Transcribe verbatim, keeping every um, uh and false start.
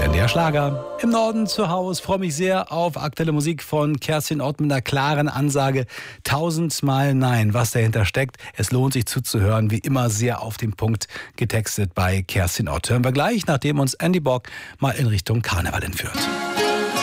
N D R Schlager. Im Norden zu Hause. Freue mich sehr auf aktuelle Musik von Kerstin Ott mit einer klaren Ansage. Tausendmal Nein. Was dahinter steckt, es lohnt sich zuzuhören. Wie immer sehr auf den Punkt getextet bei Kerstin Ott. Hören wir gleich, nachdem uns Andy Borg mal in Richtung Karneval entführt.